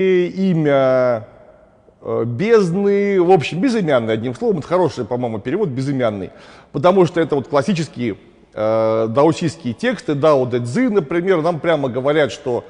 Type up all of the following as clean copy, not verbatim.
имя бездны, в общем, безымянный, одним словом, это хороший, по-моему, перевод, безымянный, потому что это вот классические даосистские тексты, Дао Дэ Цзы, например, нам прямо говорят, что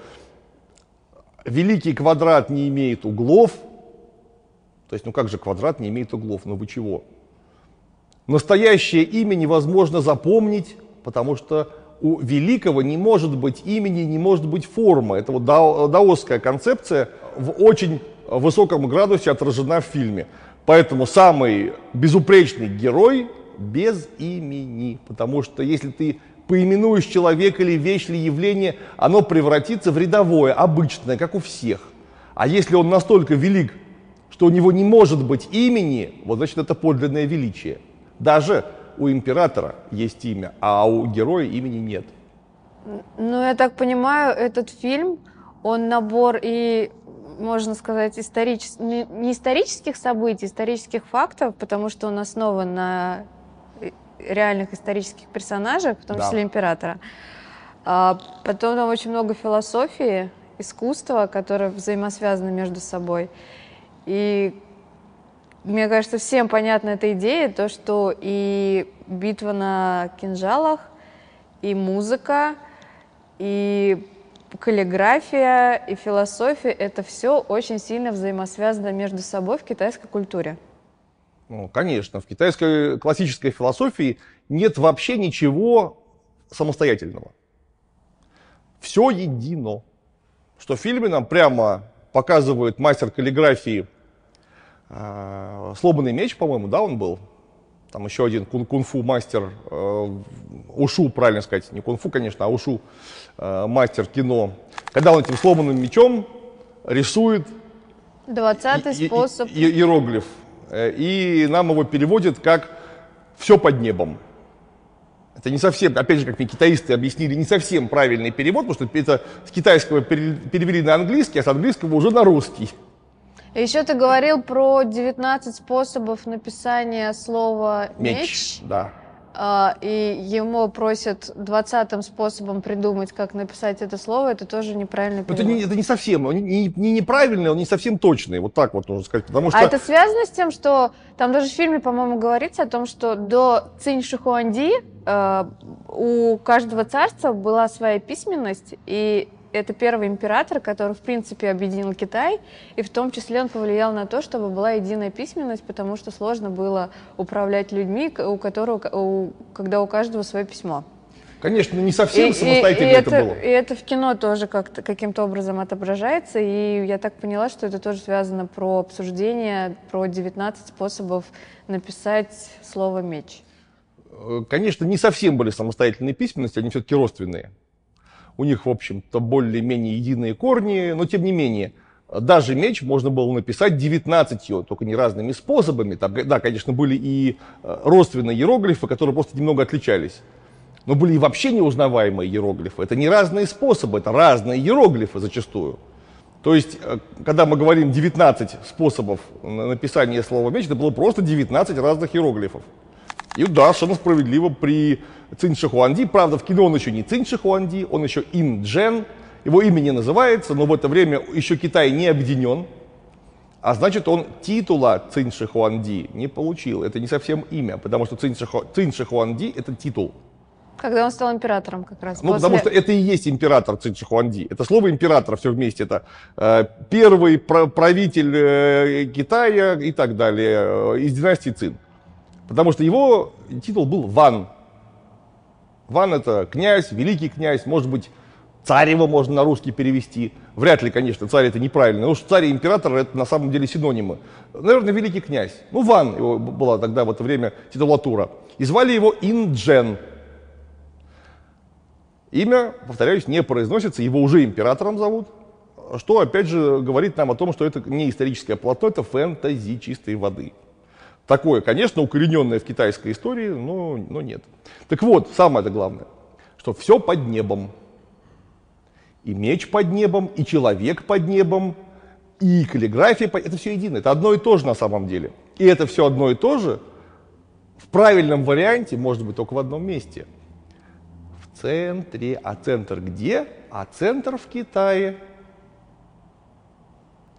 великий квадрат не имеет углов, то есть, ну как же квадрат не имеет углов, ну вы чего? Настоящее имя невозможно запомнить, потому что у великого не может быть имени, не может быть формы. Это вот даосская концепция в очень высоком градусе отражена в фильме. Поэтому самый безупречный герой без имени. Потому что если ты поименуешь человека или вещь, или явление, оно превратится в рядовое, обычное, как у всех. А если он настолько велик, что у него не может быть имени, вот значит это подлинное величие. Даже у императора есть имя, а у героя имени нет. Ну, я так понимаю, этот фильм, он набор и, можно сказать, не исторических событий, исторических фактов, потому что он основан на реальных исторических персонажах, в том числе императора. А потом там очень много философии, искусства, которые взаимосвязаны между собой. И мне кажется, всем понятна эта идея, то, что и битва на кинжалах, и музыка, и каллиграфия, и философия, это все очень сильно взаимосвязано между собой в китайской культуре. Ну, конечно, в китайской классической философии нет вообще ничего самостоятельного. Все едино. Что в фильме нам прямо показывает мастер каллиграфии «Сломанный меч», по-моему, да, он был? Там еще один кунг-фу мастер, ушу, правильно сказать, не кунг-фу, конечно, а ушу мастер кино. Когда он этим сломанным мечом рисует 20-й способ. Иероглиф. И нам его переводят как «все под небом». Это не совсем, опять же, как мне китаисты объяснили, не совсем правильный перевод, потому что это с китайского перевели на английский, а с английского уже на русский. Еще ты говорил про 19 способов написания слова «меч». Да. И ему просят 20-м способом придумать, как написать это слово, это тоже неправильный перевод. Это не совсем, он не неправильный, он не совсем точный, вот так вот нужно сказать. Потому что... А это связано с тем, что там даже в фильме, по-моему, говорится о том, что до Цинь Ши Хуанди у каждого царства была своя письменность, и это первый император, который, в принципе, объединил Китай, и в том числе он повлиял на то, чтобы была единая письменность, потому что сложно было управлять людьми, когда у каждого свое письмо. Конечно, не совсем самостоятельно это было. И это в кино тоже каким-то образом отображается, и я так поняла, что это тоже связано про обсуждение, про 19 способов написать слово «меч». Конечно, не совсем были самостоятельные письменности, они все-таки родственные. У них, в общем-то, более-менее единые корни, но тем не менее, даже меч можно было написать 19, только не разными способами. Там, да, конечно, были и родственные иероглифы, которые просто немного отличались. Но были и вообще неузнаваемые иероглифы. Это не разные способы, это разные иероглифы зачастую. То есть, когда мы говорим 19 способов написания слова меч, это было просто 19 разных иероглифов. И да, совершенно справедливо при Цинь Ши Хуанди, правда, в кино он еще не Цинь Ши Хуанди, он еще Ин Джен, его имя не называется, но в это время еще Китай не объединен, а значит, он титула Цинь Ши Хуанди не получил. Это не совсем имя, потому что Цинь Ши Хуанди — это титул. Когда он стал императором как раз. Ну, потому что это и есть император Цинь Ши Хуанди. Это слово император все вместе. Это первый правитель Китая и так далее, из династии Цин. Потому что его титул был Ван. Ван — это князь, великий князь, может быть, царь его можно на русский перевести. Вряд ли, конечно, царь — это неправильно, потому что царь и император — это на самом деле синонимы. Наверное, великий князь. Ну, Ван его была тогда в это время титулатура. И звали его Ин Джен. Имя, повторяюсь, не произносится, его уже императором зовут. Что, опять же, говорит нам о том, что это не историческое полотно, это фэнтези чистой воды. Такое, конечно, укорененное в китайской истории, но нет. Так вот, самое главное, что все под небом. И меч под небом, и человек под небом, и каллиграфия, это все едино. Это одно и то же на самом деле. И это все одно и то же в правильном варианте может быть только в одном месте. В центре. А центр где? А центр в Китае.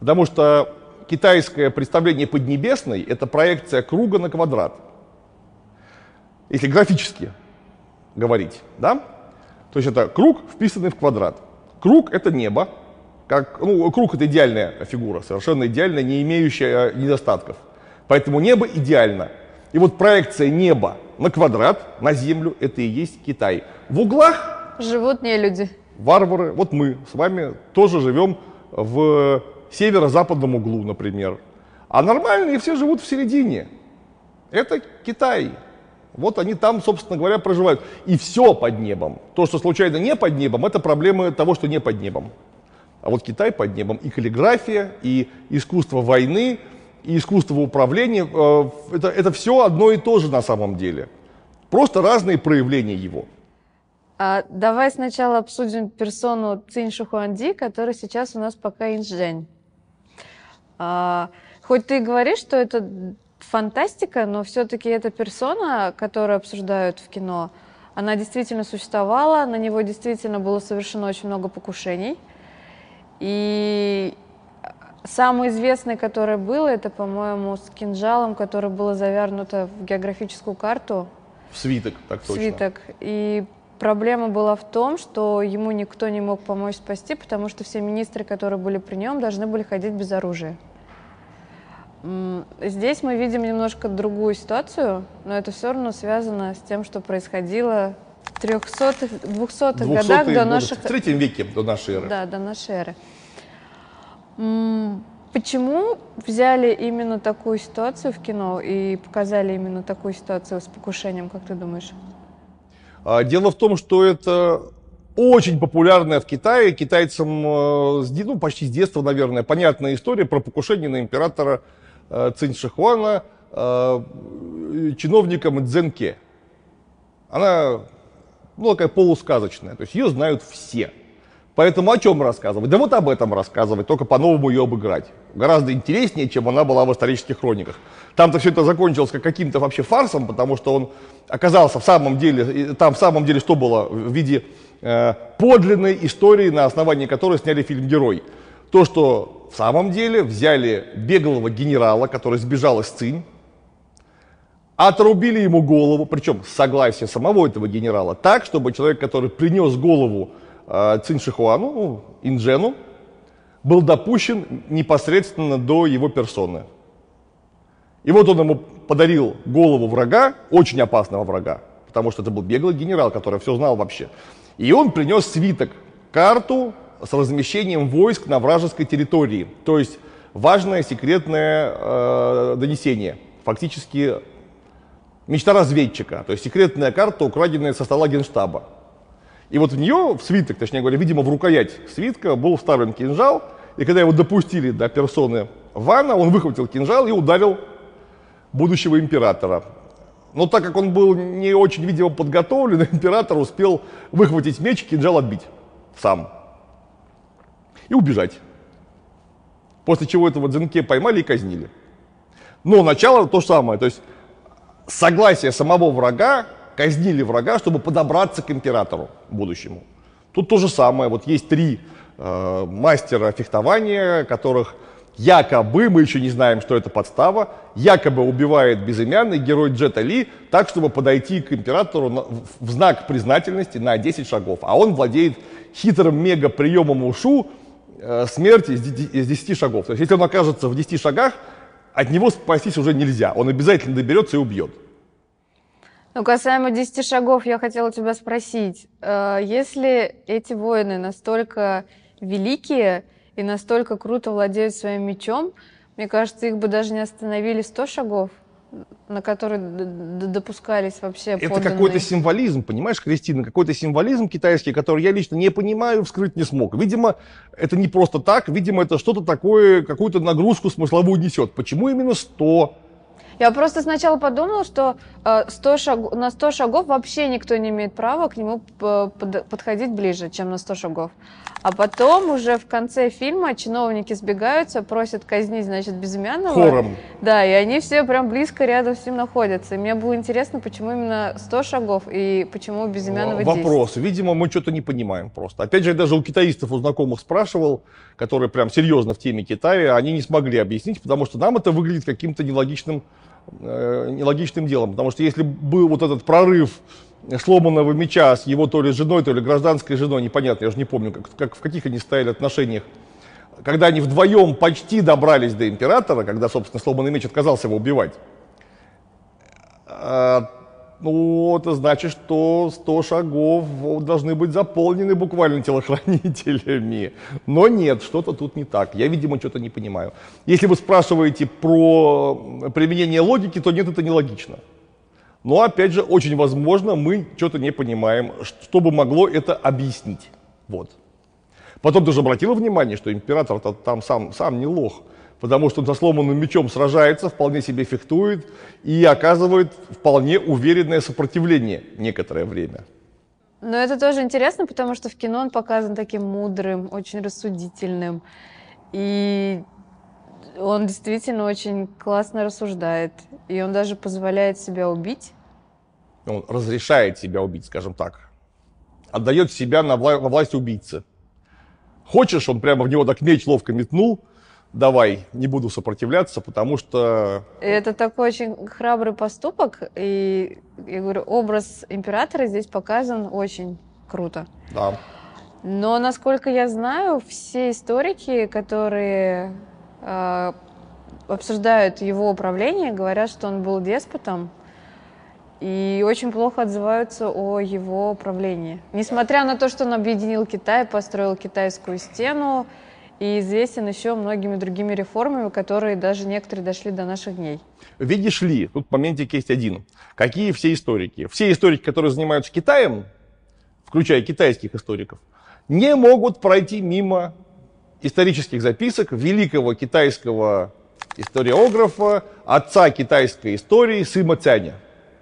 Потому что китайское представление Поднебесной – это проекция круга на квадрат. Если графически говорить, да? То есть это круг, вписанный в квадрат. Круг – это небо. Круг – это идеальная фигура, совершенно идеальная, не имеющая недостатков. Поэтому небо идеально. И вот проекция неба на квадрат, на Землю – это и есть Китай. В углах живут нелюди. Варвары. Вот мы с вами тоже живем в северо-западном углу, например. А нормальные все живут в середине. Это Китай. Вот они там, собственно говоря, проживают. И все под небом. То, что случайно не под небом, это проблемы того, что не под небом. А вот Китай под небом. И каллиграфия, и искусство войны, и искусство управления, это все одно и то же на самом деле. Просто разные проявления его. Давай сначала обсудим персону Цинь Шихуанди, который сейчас у нас пока инжень. Хоть ты и говоришь, что это фантастика, но все-таки эта персона, которую обсуждают в кино, она действительно существовала, на него действительно было совершено очень много покушений. И самый известный, который был, это, по-моему, с кинжалом, который было завернуто в географическую карту. В свиток, так точно. Свиток. И проблема была в том, что ему никто не мог помочь спасти, потому что все министры, которые были при нем, должны были ходить без оружия. Здесь мы видим немножко другую ситуацию, но это все равно связано с тем, что происходило в 300-х, 200-х годах до наших... В 3 веке до нашей эры. Да, до нашей эры. Почему взяли именно такую ситуацию в кино и показали именно такую ситуацию с покушением, как ты думаешь? Дело в том, что это очень популярная в Китае, китайцам почти с детства, наверное, понятная история про покушение на императора Цинь Шихуана чиновником Цзэнке. Она такая полусказочная, то есть ее знают все. Поэтому о чем рассказывать? Да вот об этом рассказывать, только по-новому ее обыграть. Гораздо интереснее, чем она была в исторических хрониках. Там-то все это закончилось каким-то вообще фарсом, потому что он оказался в самом деле, там в самом деле что было в виде подлинной истории, на основании которой сняли фильм «Герой». То, что в самом деле взяли беглого генерала, который сбежал из Цинь, отрубили ему голову, причем с согласия самого этого генерала, так, чтобы человек, который принес голову Цинь Шихуану, инжену, был допущен непосредственно до его персоны. И вот он ему подарил голову врага, очень опасного врага, потому что это был беглый генерал, который все знал вообще. И он принес свиток, карту с размещением войск на вражеской территории. То есть важное секретное донесение, фактически мечта разведчика, то есть секретная карта, украденная со стола Генштаба. И вот в нее, в свиток, точнее говоря, видимо, в рукоять свитка был вставлен кинжал, и когда его допустили до персоны Вана, он выхватил кинжал и ударил будущего императора. Но так как он был не очень, видимо, подготовлен, император успел выхватить меч, кинжал отбить сам и убежать. После чего этого Цзэнке поймали и казнили. Но начало то же самое, то есть согласие самого врага, казнили врага, чтобы подобраться к императору будущему. Тут то же самое, вот есть 3 мастера фехтования, которых якобы, мы еще не знаем, что это подстава, якобы убивает безымянный герой Джета Ли так, чтобы подойти к императору в знак признательности на 10 шагов. А он владеет хитрым мега-приемом ушу смерти из 10 шагов. То есть если он окажется в 10 шагах, от него спастись уже нельзя. Он обязательно доберется и убьет. Ну, касаемо 10 шагов, я хотела тебя спросить. Если эти воины настолько великие и настолько круто владеют своим мечом, мне кажется, их бы даже не остановили 100 шагов, на которые допускались вообще подданные. Это какой-то символизм, понимаешь, Кристина? Какой-то символизм китайский, который я лично не понимаю, вскрыть не смог. Видимо, это не просто так, видимо, это что-то такое, какую-то нагрузку смысловую несет. Почему именно 100? Я просто сначала подумала, что на 100 шагов вообще никто не имеет права к нему подходить ближе, чем на 100 шагов. А потом уже в конце фильма чиновники сбегаются, просят казнить, значит, Безымянного. Хором. Да, и они все прям близко рядом с ним находятся. И мне было интересно, почему именно 100 шагов и почему Безымянного 10. Вопрос. Видимо, мы что-то не понимаем просто. Опять же, я даже у китаистов, у знакомых спрашивал, которые прям серьезно в теме Китая, они не смогли объяснить, потому что нам это выглядит каким-то нелогичным делом. Потому что если был вот этот прорыв сломанного меча с его то ли женой, то ли гражданской женой, непонятно, я уже не помню, в каких они стояли отношениях, когда они вдвоем почти добрались до императора, когда, собственно, сломанный меч отказался его убивать, ну, это значит, что 100 шагов должны быть заполнены буквально телохранителями. Но нет, что-то тут не так. Я, видимо, что-то не понимаю. Если вы спрашиваете про применение логики, то нет, это нелогично. Но, опять же, очень возможно, мы что-то не понимаем, что бы могло это объяснить. Вот. Потом ты же обратила внимание, что император-то там сам не лох, потому что он со сломанным мечом сражается, вполне себе фехтует и оказывает вполне уверенное сопротивление некоторое время. Но это тоже интересно, потому что в кино он показан таким мудрым, очень рассудительным. И он действительно очень классно рассуждает. И он даже позволяет себя убить. Он разрешает себя убить, скажем так. Отдает себя во власть убийцы. Хочешь, он прямо в него так меч ловко метнул. Давай, не буду сопротивляться, потому что... Это такой очень храбрый поступок. И, я говорю, образ императора здесь показан очень круто. Да. Но, насколько я знаю, все историки, которые обсуждают его правление, говорят, что он был деспотом и очень плохо отзываются о его правлении. Несмотря на то, что он объединил Китай, построил китайскую стену и известен еще многими другими реформами, которые даже некоторые дошли до наших дней. Видишь ли, тут моментик есть один. Какие все историки? Все историки, которые занимаются Китаем, включая китайских историков, не могут пройти мимо исторических записок великого китайского историографа, отца китайской истории Сыма Цяня.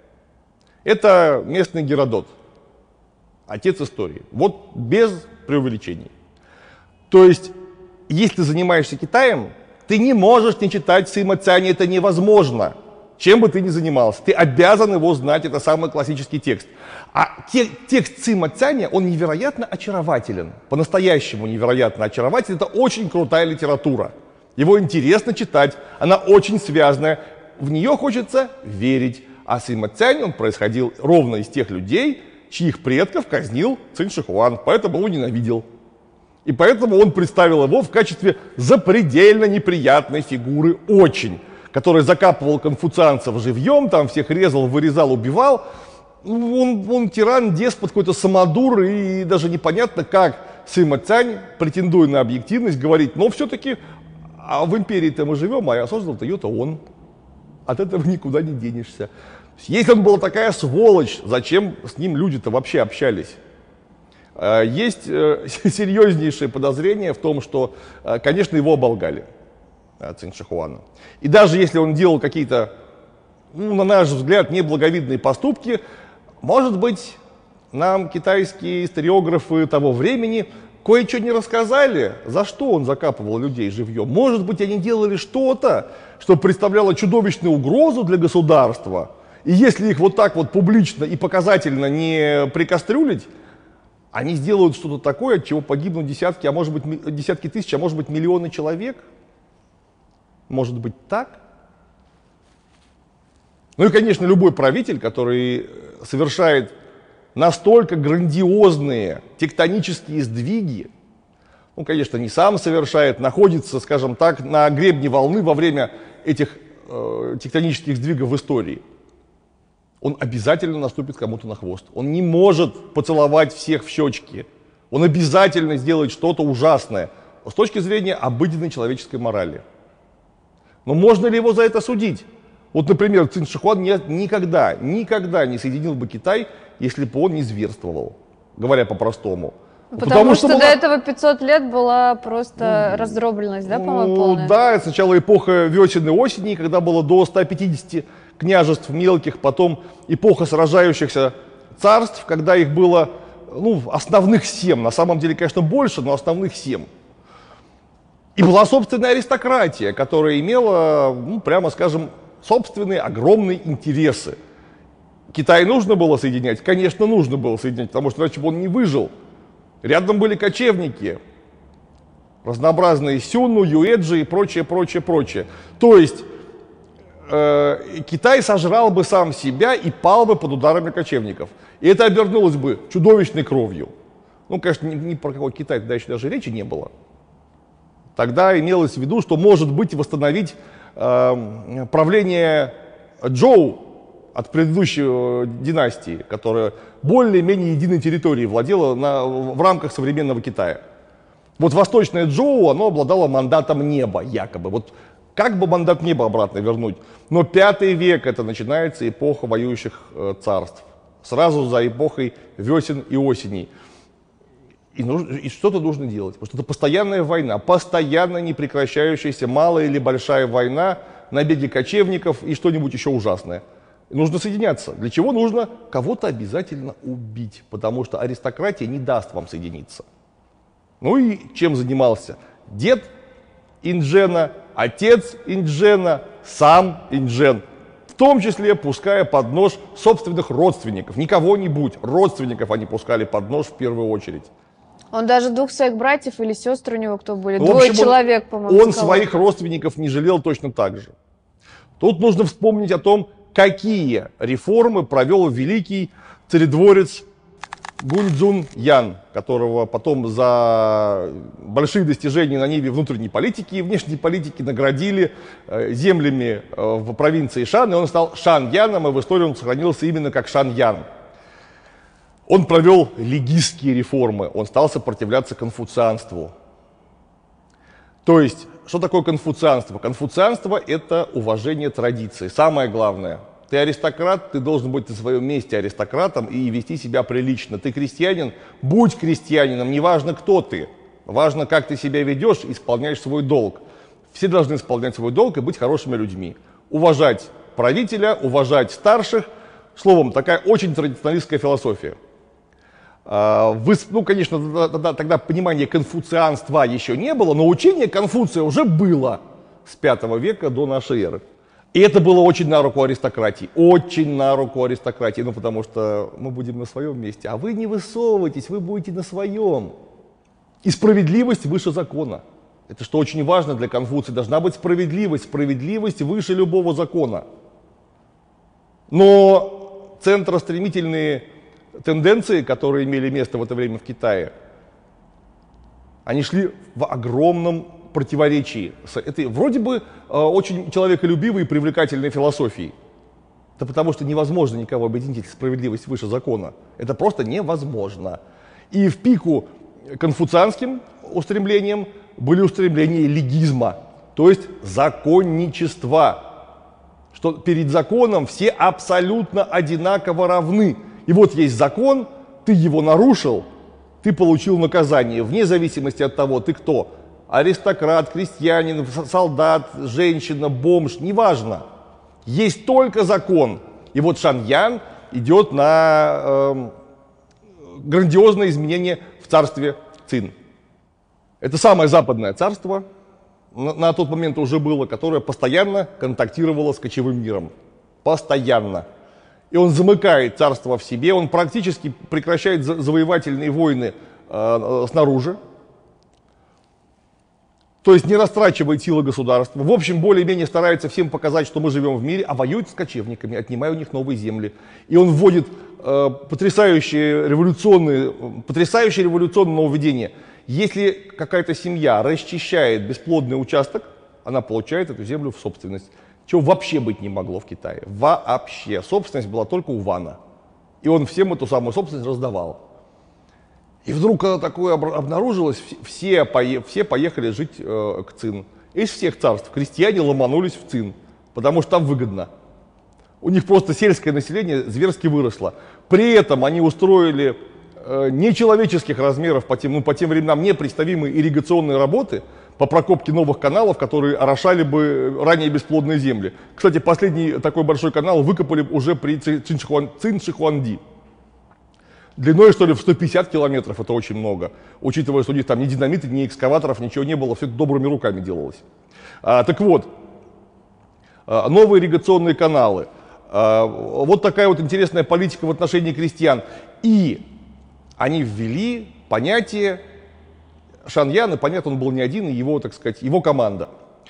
Это местный Геродот, отец истории. Вот без преувеличений. То есть, если ты занимаешься Китаем, ты не можешь не читать Сыма Цяня, это невозможно. Чем бы ты ни занимался, ты обязан его знать, это самый классический текст. А текст Сыма Цяня, он невероятно очарователен, по-настоящему невероятно очарователен, это очень крутая литература. Его интересно читать, она очень связанная, в нее хочется верить. А Сыма Цянь, он происходил ровно из тех людей, чьих предков казнил Цинь Шихуан, поэтому его ненавидел. И поэтому он представил его в качестве запредельно неприятной фигуры, очень, который закапывал конфуцианцев живьем, там всех резал, вырезал, убивал. Он тиран, деспот, какой-то самодур, и даже непонятно, как Сыма Цянь, претендуя на объективность, говорит, но все-таки в империи-то мы живем, а создал-то ее-то он. От этого никуда не денешься. Если он был такая сволочь, зачем с ним люди-то вообще общались? Есть серьезнейшее подозрение в том, что, конечно, его оболгали, Цинь Шихуана. И даже если он делал какие-то, на наш взгляд, неблаговидные поступки, может быть, нам китайские историографы того времени кое-что не рассказали, за что он закапывал людей живьем. Может быть, они делали что-то, что представляло чудовищную угрозу для государства. И если их вот так вот публично и показательно не прикастрюлить, они сделают что-то такое, от чего погибнут десятки, а может быть десятки тысяч, а может быть миллионы человек. Может быть так? Ну и, конечно, любой правитель, который совершает настолько грандиозные тектонические сдвиги, он, конечно, не сам совершает, находится, скажем так, на гребне волны во время этих тектонических сдвигов в истории. Он обязательно наступит кому-то на хвост. Он не может поцеловать всех в щечки. Он обязательно сделает что-то ужасное с точки зрения обыденной человеческой морали. Но можно ли его за это судить? Вот, например, Цинь Шихуан никогда не соединил бы Китай, если бы он не зверствовал, говоря по-простому. Потому что до этого 500 лет была просто раздробленность, да, по-моему, полная? Да, сначала эпоха весен и осени, когда было до 150 княжеств мелких, потом эпоха сражающихся царств, когда их было ну, основных 7. На самом деле, конечно, больше, но основных 7. И была собственная аристократия, которая имела, ну, прямо скажем, собственные огромные интересы. Китай нужно было соединять? Конечно, нужно было соединять, потому что иначе бы он не выжил. Рядом были кочевники, разнообразные сюнну, юэджи и прочее, прочее, прочее. То есть Китай сожрал бы сам себя и пал бы под ударами кочевников. И это обернулось бы чудовищной кровью. Ну, конечно, ни про какой Китай тогда еще даже речи не было. Тогда имелось в виду, что, может быть, восстановить правление Джоу от предыдущей династии, которая более-менее единой территорией владела в рамках современного Китая. Вот восточное Джоу, оно обладало мандатом неба, якобы. Вот как бы мандат неба обратно вернуть? Но 5 век, это начинается эпоха воюющих царств. Сразу за эпохой весен и осеней. И что-то нужно делать, потому что это постоянная война, постоянно непрекращающаяся малая или большая война, набеги кочевников и что-нибудь еще ужасное. Нужно соединяться. Для чего нужно? Кого-то обязательно убить, потому что аристократия не даст вам соединиться. Ну и чем занимался? Дед Инджена, отец Инджена, сам Инджен. В том числе пуская под нож собственных родственников. Не кого-нибудь, родственников они пускали под нож в первую очередь. Он даже 2 своих братьев или сестр у него кто были? Ну, 2 человек, по-моему. Он своих родственников не жалел точно так же. Тут нужно вспомнить о том, какие реформы провел великий царедворец Гуньцзун Ян, которого потом за большие достижения на ниве внутренней политики и внешней политики наградили землями в провинции Шан, и он стал Шан Яном, и в истории он сохранился именно как Шан Ян. Он провел легистские реформы, он стал сопротивляться конфуцианству. То есть, что такое конфуцианство? Конфуцианство – это уважение традиций. Самое главное, ты аристократ, ты должен быть на своем месте аристократом и вести себя прилично. Ты крестьянин, будь крестьянином, неважно кто ты. Важно, как ты себя ведешь, исполняешь свой долг. Все должны исполнять свой долг и быть хорошими людьми. Уважать правителя, уважать старших. Словом, такая очень традиционалистская философия. Ну, конечно, тогда понимания конфуцианства еще не было, но учение Конфуция уже было с 5 века до нашей эры. И это было очень на руку аристократии, очень на руку аристократии, ну, потому что мы будем на своем месте, а вы не высовывайтесь, вы будете на своем. И справедливость выше закона. Это что очень важно для Конфуция, должна быть справедливость, справедливость выше любого закона. Но центростремительные тенденции, которые имели место в это время в Китае, они шли в огромном противоречии с этой вроде бы очень человеколюбивой и привлекательной философией. Это потому что невозможно никого объединить, если справедливость выше закона. Это просто невозможно. И в пику конфуцианским устремлениям были устремления легизма, то есть законничества, что перед законом все абсолютно одинаково равны. И вот есть закон, ты его нарушил, ты получил наказание, вне зависимости от того, ты кто. Аристократ, крестьянин, солдат, женщина, бомж, неважно. Есть только закон. И вот Шан Ян идет на грандиозное изменение в царстве Цин. Это самое западное царство, на тот момент уже было, которое постоянно контактировало с кочевым миром. Постоянно. И он замыкает царство в себе, он практически прекращает завоевательные войны снаружи. То есть не растрачивает силы государства. В общем, более-менее старается всем показать, что мы живем в мире, а воюет с кочевниками, отнимая у них новые земли. И он вводит потрясающее революционное нововведение. Если какая-то семья расчищает бесплодный участок, она получает эту землю в собственность. Чего вообще быть не могло в Китае. Вообще. Собственность была только у Вана. И он всем эту самую собственность раздавал. И вдруг, когда такое обнаружилось, все поехали жить к Цин. Из всех царств крестьяне ломанулись в Цин, потому что там выгодно. У них просто сельское население зверски выросло. При этом они устроили нечеловеческих размеров по тем временам непредставимые ирригационные работы по прокопке новых каналов, которые орошали бы ранее бесплодные земли. Кстати, последний такой большой канал выкопали уже при Цин Шихуанди. Длиной, что ли, в 150 километров, это очень много. Учитывая, что у них там ни динамита, ни экскаваторов, ничего не было, все это добрыми руками делалось. Так вот, новые ирригационные каналы. Вот такая вот интересная политика в отношении крестьян. И они ввели понятие Шаньян, и понятно, он был не один, и его, так сказать, его команда.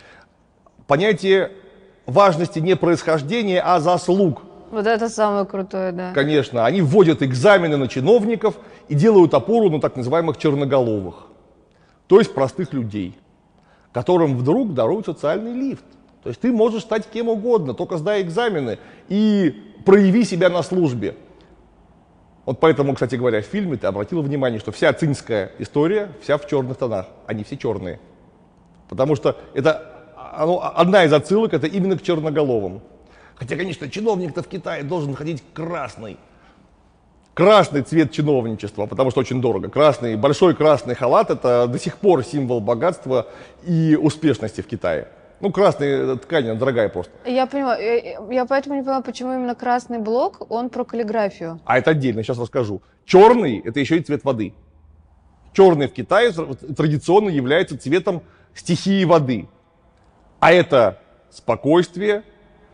Понятие важности не происхождения, а заслуг. Вот это самое крутое, да. Конечно, они вводят экзамены на чиновников и делают опору на так называемых черноголовых, то есть простых людей, которым вдруг даруют социальный лифт. То есть ты можешь стать кем угодно, только сдай экзамены и прояви себя на службе. Вот поэтому, кстати говоря, в фильме ты обратил внимание, что вся цинская история, вся в черных тонах, они все черные. Потому что это одна из отсылок, это именно к черноголовым. Хотя, конечно, чиновник-то в Китае должен ходить красный. Красный цвет чиновничества, потому что очень дорого. Красный, большой красный халат – это до сих пор символ богатства и успешности в Китае. Ну, красная ткань, она дорогая просто. Я понимаю, я поэтому не поняла, почему именно красный блок, он про каллиграфию. А это отдельно, сейчас расскажу. Черный – это еще и цвет воды. Черный в Китае традиционно является цветом стихии воды. А это спокойствие,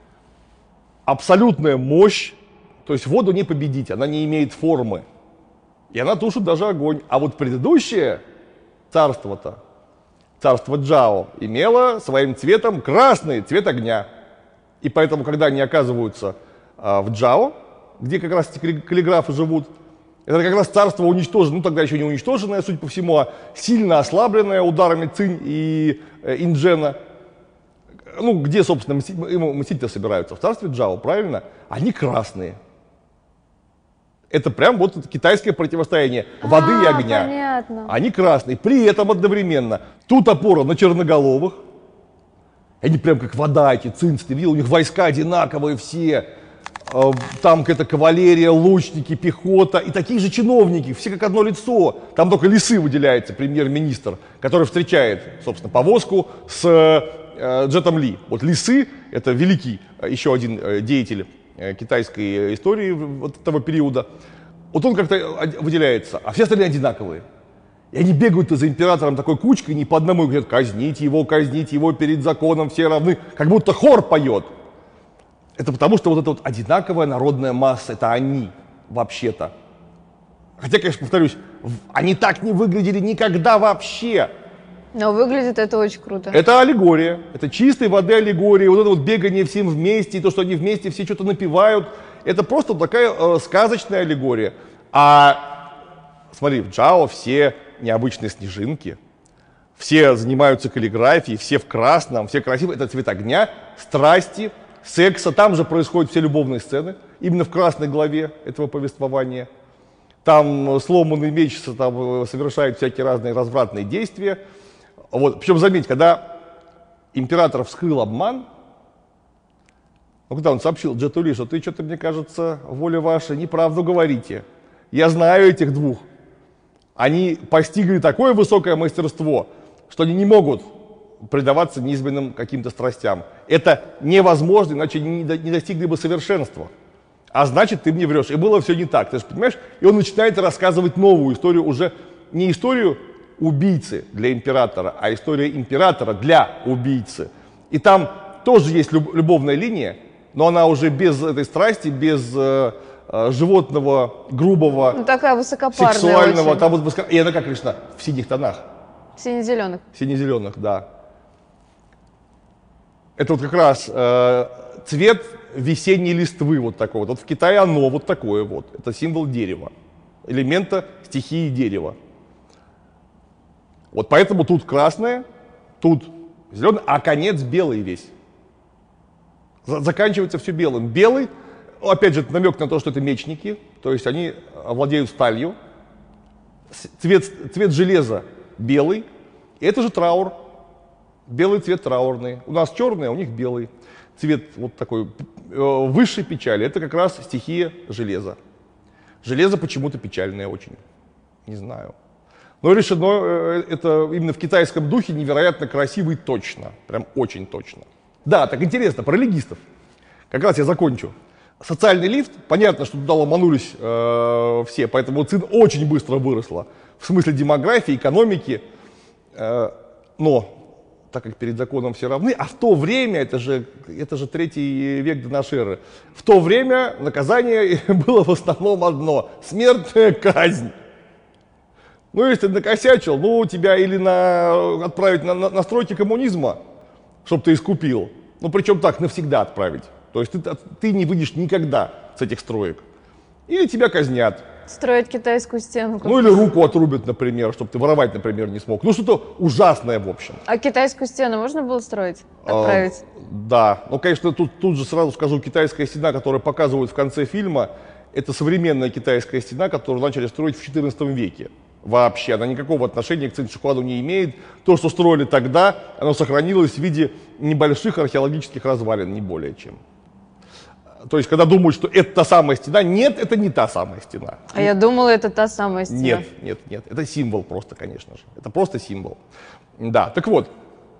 абсолютная мощь, то есть воду не победить, она не имеет формы. И она тушит даже огонь. А вот предыдущее царство-то, царство Джао, имело своим цветом красный цвет огня. И поэтому, когда они оказываются в Джао, где как раз эти каллиграфы живут, это как раз царство уничтожено, ну тогда еще не уничтоженное, судя по всему, а сильно ослабленное ударами Цинь и Инджена. Ну, где, собственно, мстители собираются? В царстве Джао, правильно? Они красные. Это прям вот это китайское противостояние воды и огня. Понятно. Они красные. При этом одновременно тут опора на черноголовых. Они прям как вода, эти цинцы, ты видел, у них войска одинаковые все. Там какая-то кавалерия, лучники, пехота и такие же чиновники, все как одно лицо. Там только лисы выделяется, премьер-министр, который встречает, собственно, повозку с Джетом Ли. Вот лисы – это великий еще один деятель китайской истории вот этого периода. Вот он как-то выделяется, а все остальные одинаковые. И они бегают за императором такой кучкой, не по одному, и говорят, казнить его перед законом, все равны, как будто хор поет. Это потому, что вот эта вот одинаковая народная масса, это они вообще-то. Хотя, конечно, повторюсь, они так не выглядели никогда вообще. Но выглядит это очень круто. Это аллегория, это чистой воды аллегория, вот это вот бегание всем вместе, и то, что они вместе все что-то напевают, это просто такая сказочная аллегория. А смотри, в Джао все необычные снежинки, все занимаются каллиграфией, все в красном, все красивые, это цвет огня, страсти, секса, там же происходят все любовные сцены, именно в красной главе этого повествования. Там сломанный меч там, совершает всякие разные развратные действия. Вот. Причем, заметьте, когда император вскрыл обман, ну, когда он сообщил Джету Ли, что ты что-то, мне кажется, воля ваша, неправду говорите. Я знаю этих двух. Они постигли такое высокое мастерство, что они не могут предаваться низменным каким-то страстям. Это невозможно, иначе не достигли бы совершенства. А значит, ты мне врешь. И было все не так, ты же понимаешь? И он начинает рассказывать новую историю, уже не историю убийцы для императора, а история императора для убийцы. И там тоже есть любовная линия, но она уже без этой страсти, без животного, грубого, ну, такая высокопарная сексуального. очень. Там вот, и она, как конечно, в синих тонах. Сине-зеленых. Сине-зеленых, да. Это вот как раз цвет весенней листвы вот такой вот. Вот в Китае оно вот такое вот. Это символ дерева, элемента стихии дерева. Вот поэтому тут красное, тут зеленый, а конец белый весь. Заканчивается все белым. Белый, опять же, намек на то, что это мечники, то есть они владеют сталью. Цвет железа белый, и это же траур. Белый цвет траурный. У нас черный, а у них белый. Цвет вот такой высшей печали. Это как раз стихия железа. Железо почему-то печальное очень. Не знаю. Но решено это именно в китайском духе невероятно красиво и точно. Прям очень точно. Да, так интересно, про легистов. Как раз я закончу. социальный лифт, понятно, что туда ломанулись все, поэтому Цин очень быстро выросла в смысле демографии, экономики, но так как перед законом все равны, а в то время, это же 3 век до нашей эры, в то время наказание было в основном одно – смертная казнь. Ну, если ты накосячил, ну, тебя или отправить на стройки коммунизма, чтобы ты искупил, ну, причем так, навсегда отправить. То есть ты не выйдешь никогда с этих строек. Или тебя казнят. Строить китайскую стену. Ну, или руку отрубят, например, чтобы ты воровать, например, не смог. Ну, что-то ужасное, в общем. А китайскую стену можно было строить, отправить? Да. Ну, конечно, тут же сразу скажу, китайская стена, которую показывают в конце фильма, это современная китайская стена, которую начали строить в XIV веке. Вообще, она никакого отношения к Цинь-Шихуану не имеет. То, что строили тогда, оно сохранилось в виде небольших археологических развалин, не более чем. То есть, когда думают, что это та самая стена, нет, это не та самая стена. А я думала, это та самая стена. Нет, это символ просто, конечно же. Это просто символ. Да, так вот.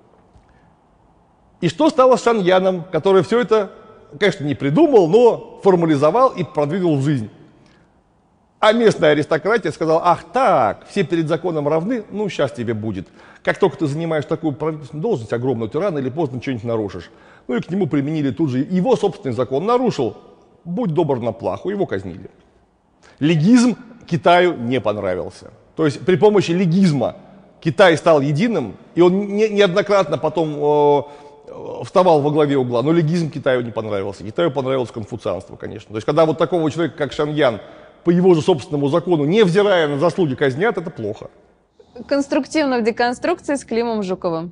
И что стало с Шаньяном, который все это, конечно, не придумал, но формализовал и продвинул в жизнь? А местная аристократия сказала: ах так, все перед законом равны, ну сейчас тебе будет. Как только ты занимаешь такую правительственную должность огромную, ты рано или поздно что-нибудь нарушишь. Ну и к нему применили тут же его собственный закон. Нарушил, будь добр на плаху, его казнили. Легизм Китаю не понравился. То есть при помощи легизма Китай стал единым, и он неоднократно потом вставал во главе угла, но легизм Китаю не понравился. Китаю понравилось конфуцианство, конечно. То есть когда вот такого человека, как Шаньян, по его же собственному закону, невзирая на заслуги, казнят, это плохо. Конструктивно в деконструкции с Климом Жуковым.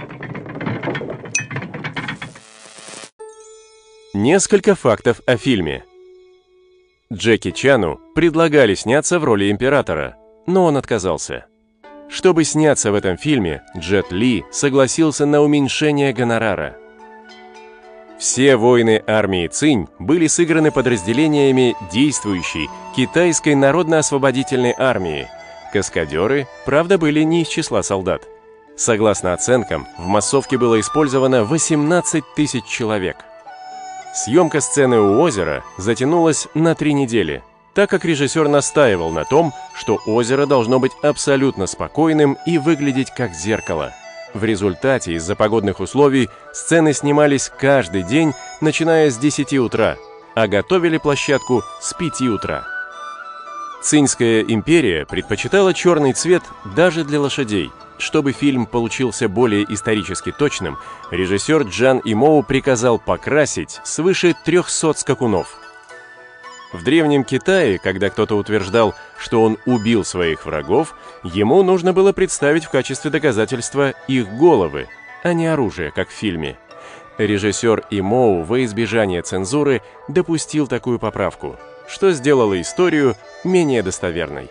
Несколько фактов о фильме. Джеки Чану предлагали сняться в роли императора, но он отказался. Чтобы сняться в этом фильме, Джет Ли согласился на уменьшение гонорара. Все воины армии Цинь были сыграны подразделениями действующей Китайской народно-освободительной армии. Каскадеры, правда, были не из числа солдат. Согласно оценкам, в массовке было использовано 18 тысяч человек. Съемка сцены у озера затянулась на 3 недели, так как режиссер настаивал на том, что озеро должно быть абсолютно спокойным и выглядеть как зеркало. В результате из-за погодных условий сцены снимались каждый день, начиная с 10 утра, а готовили площадку с 5 утра. Циньская империя предпочитала черный цвет даже для лошадей. Чтобы фильм получился более исторически точным, режиссер Джан Имоу приказал покрасить свыше 300 скакунов. В Древнем Китае, когда кто-то утверждал, что он убил своих врагов, ему нужно было представить в качестве доказательства их головы, а не оружие, как в фильме. Режиссер Имоу во избежание цензуры допустил такую поправку, что сделало историю менее достоверной.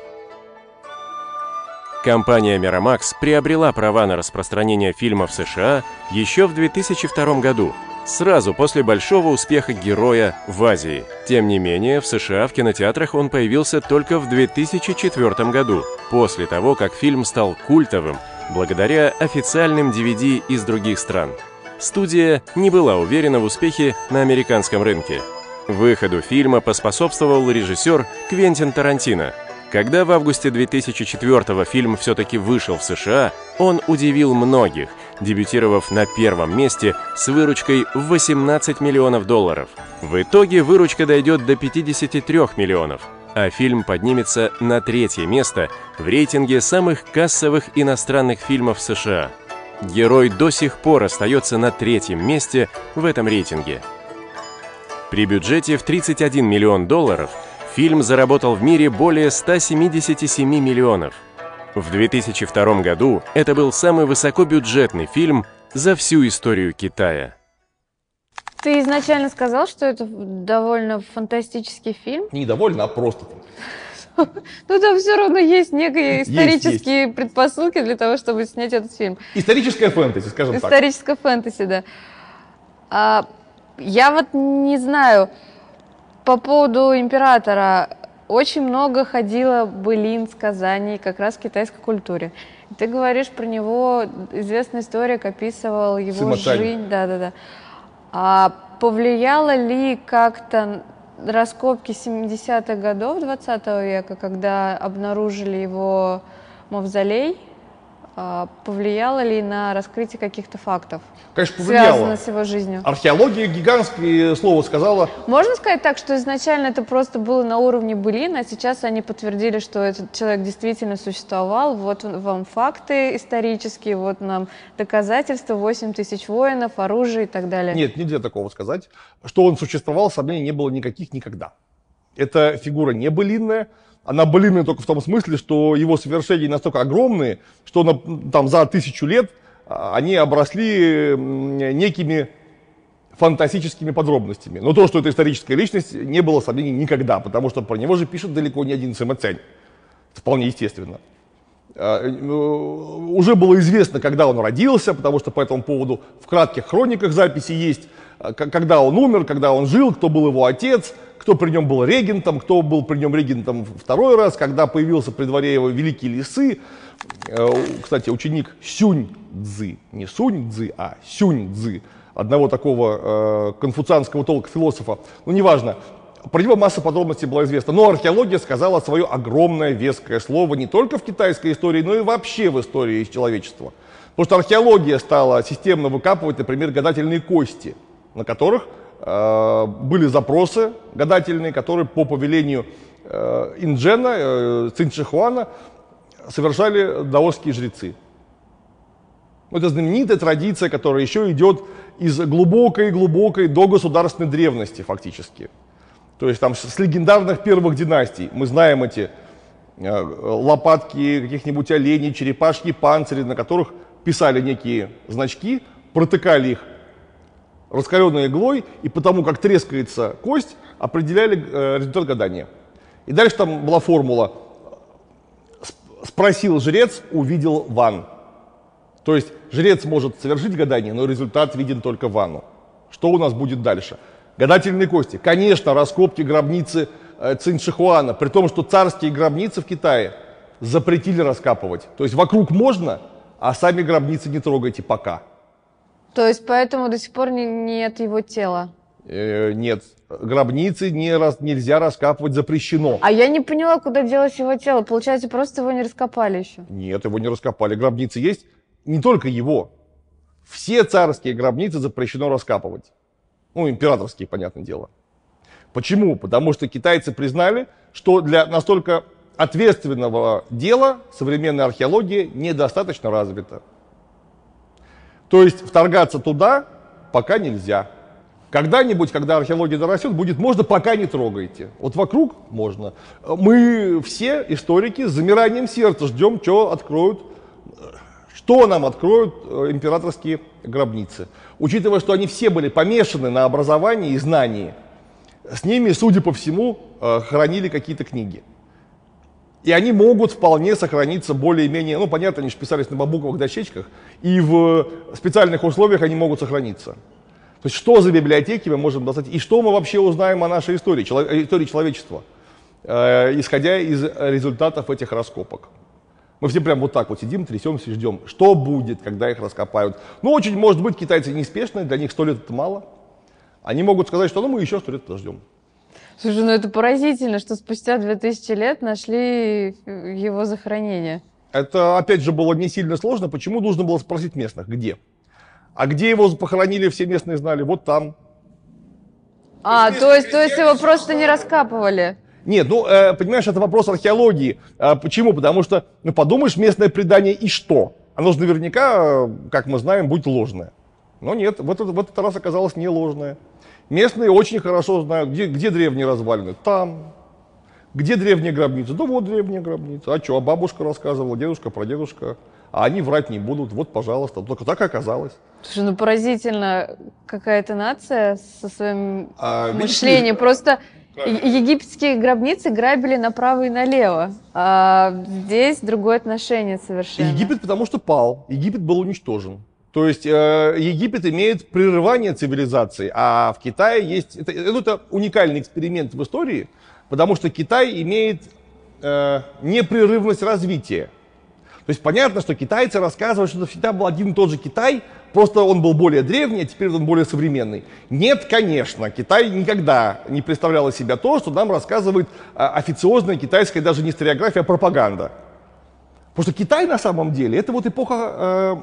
Компания Miramax приобрела права на распространение фильма в США еще в 2002 году, сразу после большого успеха «Героя» в Азии. Тем не менее, в США в кинотеатрах он появился только в 2004 году, после того, как фильм стал культовым благодаря официальным DVD из других стран. Студия не была уверена в успехе на американском рынке. Выходу фильма поспособствовал режиссер Квентин Тарантино. Когда в августе 2004-го фильм все-таки вышел в США, он удивил многих, дебютировав на первом месте с выручкой в $18 миллионов. В итоге выручка дойдет до 53 миллионов, а фильм поднимется на 3-е место в рейтинге самых кассовых иностранных фильмов США. «Герой» до сих пор остается на 3-м месте в этом рейтинге. При бюджете в $31 миллион фильм заработал в мире более 177 миллионов. В 2002 году это был самый высокобюджетный фильм за всю историю Китая. Ты изначально сказал, что это довольно фантастический фильм. Не довольно, а просто. Ну, там все равно есть некие исторические предпосылки для того, чтобы снять этот фильм. Историческое фэнтези, скажем так. Историческое фэнтези, да. Я вот не знаю, по поводу императора очень много ходило былин, сказаний как раз в китайской культуре. Ты говоришь про него, известный историк описывал его Сыма Тань. жизнь. Да. А повлияло ли как-то раскопки 70-х годов 20 века, когда обнаружили его мавзолей, повлияло ли на раскрытие каких-то фактов, Конечно, повлияло. связанных с его жизнью? Археология гигантское слово сказала. Можно сказать так, что изначально это просто было на уровне былин, а сейчас они подтвердили, что этот человек действительно существовал, вот вам факты исторические, вот нам доказательства, 8 тысяч воинов, оружие и так далее. Нет, нельзя такого сказать. Что он существовал, сомнений не было никаких никогда. Эта фигура не былинная. Она былинная только в том смысле, что его совершения настолько огромные, что там за 1000 лет они обросли некими фантастическими подробностями. Но то, что это историческая личность, не было сомнений никогда, потому что про него же пишет далеко не один Сыма Цянь. Это вполне естественно. Уже было известно, когда он родился, потому что по этому поводу в кратких хрониках записи есть, когда он умер, когда он жил, кто был его отец, кто при нем был регентом, кто был при нем регентом второй раз, когда появился при дворе его великий Лисы. Кстати, ученик Сюнь-Цзы, не Сунь-Цзы, а Сюнь-Цзы, одного такого конфуцианского толка философа, ну неважно, про него масса подробностей была известна, но археология сказала свое огромное веское слово не только в китайской истории, но и вообще в истории человечества. Потому что археология стала системно выкапывать, например, гадательные кости, на которых были запросы гадательные, которые по повелению Инджена, Цинь-Шихуана совершали даосские жрецы. Это знаменитая традиция, которая еще идет из глубокой-глубокой догосударственной древности фактически. То есть там с легендарных первых династий мы знаем эти лопатки каких-нибудь оленей, черепашьи панцири, на которых писали некие значки, протыкали их раскаленной иглой, и потому как трескается кость, определяли результат гадания. И дальше там была формула: спросил жрец, увидел ван. То есть жрец может совершить гадание, но результат виден только вану. Что у нас будет дальше? Гадательные кости. Конечно, раскопки гробницы Цинь-Шихуана, при том, что царские гробницы в Китае запретили раскапывать. То есть вокруг можно, а сами гробницы не трогайте пока. То есть поэтому до сих пор нет его тела? Нет, гробницы нельзя раскапывать, запрещено. А я не поняла, куда делось его тело. Получается, просто его не раскопали еще? Нет, его не раскопали. Гробницы есть, не только его. Все царские гробницы запрещено раскапывать. Ну, императорские, понятное дело. Почему? Потому что китайцы признали, что для настолько ответственного дела современная археология недостаточно развита. То есть вторгаться туда пока нельзя. Когда-нибудь, когда археология дорастет, будет можно, пока не трогайте. Вот вокруг можно. Мы все, историки, с замиранием сердца ждем, что нам откроют императорские гробницы. Учитывая, что они все были помешаны на образовании и знании, с ними, судя по всему, хранили какие-то книги. И они могут вполне сохраниться более-менее, ну понятно, они же писались на бамбуковых дощечках, и в специальных условиях они могут сохраниться. То есть что за библиотеки мы можем достать, и что мы вообще узнаем о нашей истории человечества, исходя из результатов этих раскопок. Мы все прям вот так вот сидим, трясемся и ждем, что будет, когда их раскопают. Ну, очень может быть, китайцы неспешные, для них 100 лет это мало. Они могут сказать, что мы еще 100 лет подождем. Слушай, ну это поразительно, что спустя 2000 лет нашли его захоронение. Это, опять же, было не сильно сложно. Почему нужно было спросить местных, где? А где его похоронили, все местные знали, вот там. То есть его просто не раскапывали? Нет, ну, понимаешь, это вопрос археологии. Почему? Потому что, ну, подумаешь, местное предание и что? Оно же наверняка, как мы знаем, будет ложное. Но нет, в этот раз оказалось не ложное. Местные очень хорошо знают, где древние развалины. Там. Где древняя гробница? Да вот древняя гробница. А что, а бабушка рассказывала, дедушка, прадедушка. А они врать не будут. Вот, пожалуйста. Только так и оказалось. Слушай, ну поразительно, какая-то нация со своим мышлением. Просто египетские гробницы грабили направо и налево. А здесь другое отношение совершенно. Египет потому что пал. Египет был уничтожен. То есть Египет имеет прерывание цивилизации, а в Китае есть... Это уникальный эксперимент в истории, потому что Китай имеет непрерывность развития. То есть понятно, что китайцы рассказывают, что это всегда был один и тот же Китай, просто он был более древний, а теперь он более современный. Нет, конечно, Китай никогда не представлял из себя то, что нам рассказывает официозная китайская даже не историография, а пропаганда. Потому что Китай на самом деле, это вот эпоха,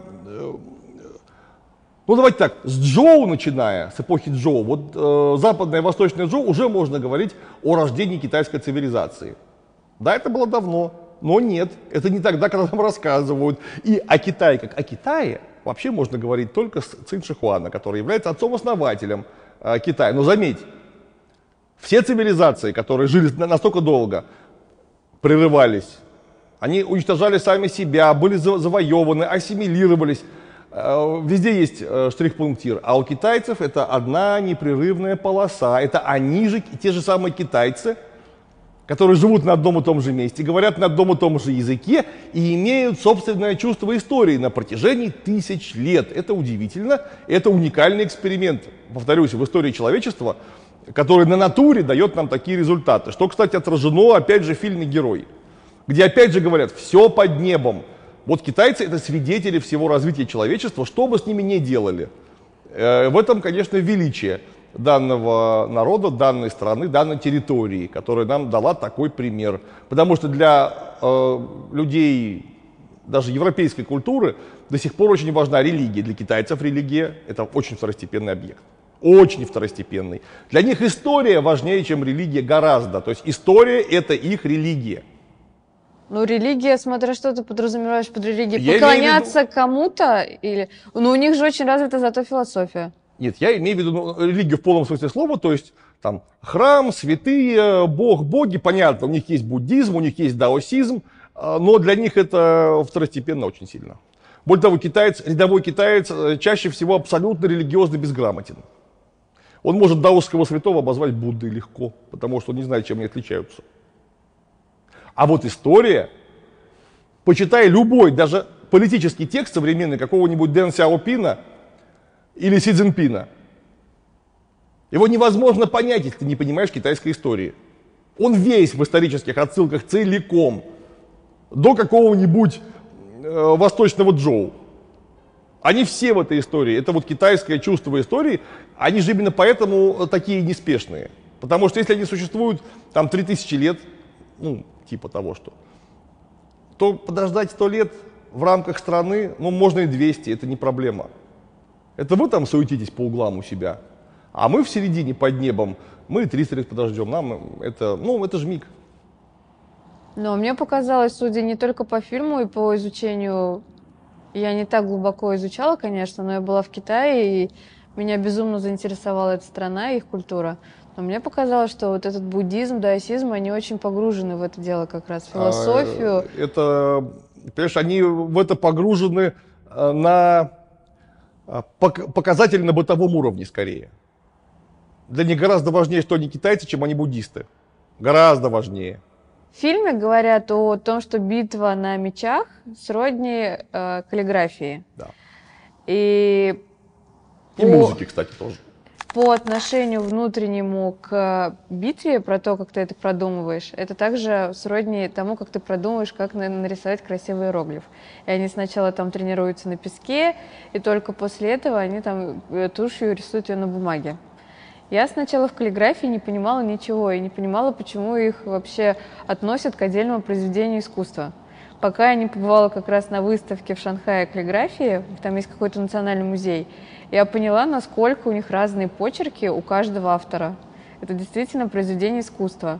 ну давайте так, с Джоу начиная, с эпохи Джоу, вот западная и восточная Джоу, уже можно говорить о рождении китайской цивилизации. Да, это было давно. Но нет, это не тогда, когда нам рассказывают. И о Китае, как о Китае, вообще можно говорить только с Цин Шихуана, который является отцом-основателем Китая. Но заметь, все цивилизации, которые жили настолько долго, прерывались. Они уничтожали сами себя, были завоеваны, ассимилировались. Везде есть штрих-пунктир. А у китайцев это одна непрерывная полоса. Это они же, те же самые китайцы, которые живут на одном и том же месте, говорят на одном и том же языке и имеют собственное чувство истории на протяжении тысяч лет. Это удивительно, это уникальный эксперимент, повторюсь, в истории человечества, который на натуре дает нам такие результаты. Что, кстати, отражено, опять же, в фильме «Герой», где, опять же, говорят, все под небом. Вот китайцы — это свидетели всего развития человечества, что бы с ними ни делали. В этом, конечно, величие данного народа, данной страны, данной территории, которая нам дала такой пример. Потому что для людей даже европейской культуры до сих пор очень важна религия. Для китайцев религия — это очень второстепенный объект. Очень второстепенный. Для них история важнее, чем религия, гораздо. То есть история — это их религия. Ну, религия, смотря что ты подразумеваешь под религией. Поклоняться кому-то или... Ну, у них же очень развита зато философия. Нет, я имею в виду религию в полном смысле слова, то есть там храм, святые, бог, боги, понятно, у них есть буддизм, у них есть даосизм, но для них это второстепенно очень сильно. Более того, рядовой китаец чаще всего абсолютно религиозно безграмотен. Он может даосского святого обозвать Буддой легко, потому что он не знает, чем они отличаются. А вот история, почитай любой, даже политический текст современный какого-нибудь Дэн Сяопина или Си Цзиньпина, его невозможно понять, если ты не понимаешь китайской истории. Он весь в исторических отсылках целиком, до какого-нибудь восточного Джоу. Они все в этой истории. Это вот китайское чувство истории, они же именно поэтому такие неспешные. Потому что если они существуют там 3000 лет, ну, типа того, то подождать 100 лет в рамках страны, ну, можно и 200, это не проблема. Это вы там суетитесь по углам у себя, а мы в середине под небом, мы 300 лет подождем, нам это, ну, это ж миг. Но мне показалось, судя не только по фильму и по изучению, я не так глубоко изучала, конечно, но я была в Китае, и меня безумно заинтересовала эта страна и их культура. Но мне показалось, что вот этот буддизм, даосизм, они очень погружены в это дело как раз, в философию. Это, понимаешь, они в это погружены на показатель на бытовом уровне скорее. Для них гораздо важнее, что они китайцы, чем они буддисты. Гораздо важнее. В фильме говорят о том, что битва на мечах сродни каллиграфии. Да. И музыки, кстати, тоже. По отношению внутреннему к битве, про то, как ты это продумываешь, это также сродни тому, как ты продумываешь, как нарисовать красивый иероглиф. И они сначала там тренируются на песке, и только после этого они там тушью рисуют ее на бумаге. Я сначала в каллиграфии не понимала ничего, и не понимала, почему их вообще относят к отдельному произведению искусства. Пока я не побывала как раз на выставке в Шанхае каллиграфии, там есть какой-то национальный музей, я поняла, насколько у них разные почерки у каждого автора. Это действительно произведение искусства.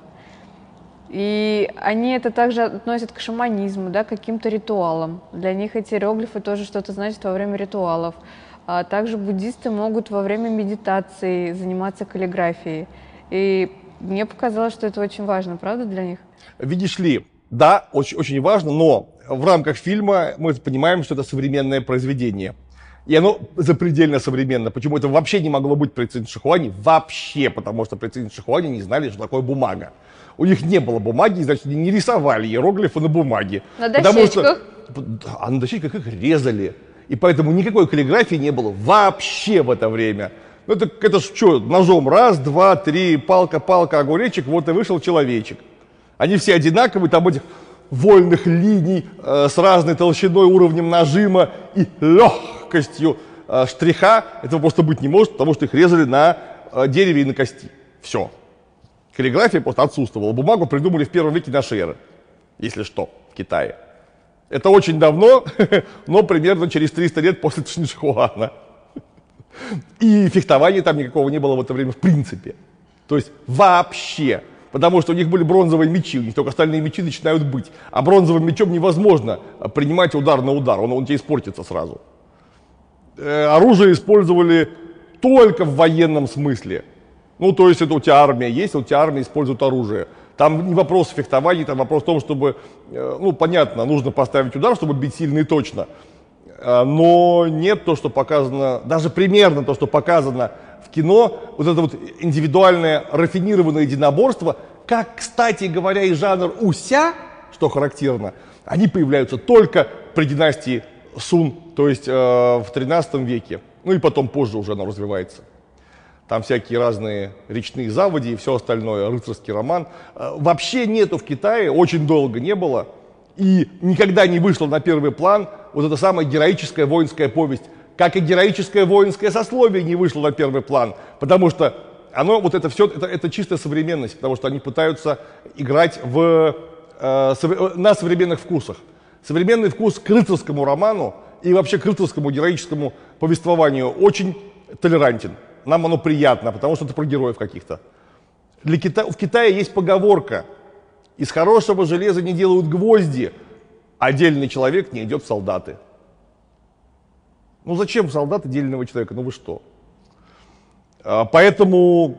И они это также относят к шаманизму, да, к каким-то ритуалам. Для них эти иероглифы тоже что-то значат во время ритуалов. А также буддисты могут во время медитации заниматься каллиграфией. И мне показалось, что это очень важно, правда, для них? Видишь ли, да, очень, очень важно, но в рамках фильма мы понимаем, что это современное произведение. И оно запредельно современно. Почему это вообще не могло быть при Цин Шихуане? Вообще, потому что при Цин Шихуане не знали, что такое бумага. У них не было бумаги, значит, они не рисовали иероглифы на бумаге. На дощечках? А на дощечках их резали. И поэтому никакой каллиграфии не было вообще в это время. Ну это что, ножом раз, два, три, палка, огуречек, вот и вышел человечек. Они все одинаковые, там этих вольных линий с разной толщиной, уровнем нажима и легкостью штриха. Этого просто быть не может, потому что их резали на дереве и на кости. Все. Каллиграфия просто отсутствовала. Бумагу придумали в первом веке нашей эры, если что, в Китае. Это очень давно, но примерно через 300 лет после Цинь-Шихуана. И фехтования там никакого не было в это время в принципе. То есть вообще. Потому что у них были бронзовые мечи, у них только остальные мечи начинают быть. А бронзовым мечом невозможно принимать удар на удар, он тебе испортится сразу. Оружие использовали только в военном смысле. Ну, то есть это у тебя армия есть, а у тебя армия использует оружие. Там не вопрос фехтования, там вопрос в том, чтобы, ну, понятно, нужно поставить удар, чтобы бить сильно и точно. Но нет то, что показано, даже примерно то, что показано в кино, вот это вот индивидуальное рафинированное единоборство, как, кстати говоря, и жанр уся, что характерно, они появляются только при династии Сун, то есть в 13 веке, ну и потом позже уже оно развивается. Там всякие разные речные заводи и все остальное, рыцарский роман. Вообще нету в Китае, очень долго не было, и никогда не вышло на первый план вот эта самая героическая воинская повесть, как и героическое воинское сословие не вышло на первый план, потому что оно, вот это все, это чистая современность, потому что они пытаются играть на современных вкусах. Современный вкус к рыцарскому роману и вообще к рыцарскому героическому повествованию очень толерантен. Нам оно приятно, потому что это про героев каких-то. В Китае есть поговорка: из хорошего железа не делают гвозди, отдельный человек не идет в солдаты. Ну зачем в солдаты отдельного человека? Ну вы что? Поэтому